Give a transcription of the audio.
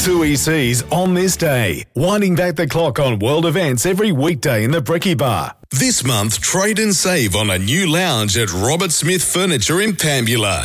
TUI Seas on this day, winding back the clock on world events every weekday in the Brekkie Bar. This month, trade and save on a new lounge at Robert Smith Furniture in Pambula.